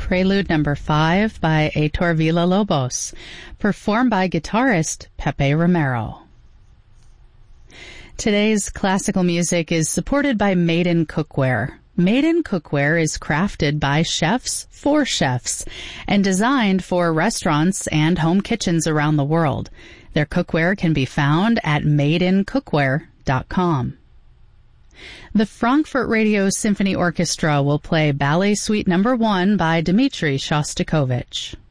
Prelude Number 5 by Heitor Villa-Lobos, performed by guitarist Pepe Romero. Today's classical music is supported by Made-in Cookware. Made-in Cookware is crafted by chefs for chefs and designed for restaurants and home kitchens around the world. Their cookware can be found at madeincookware.com. The Frankfurt Radio Symphony Orchestra will play Ballet Suite Number 1 by Dmitri Shostakovich.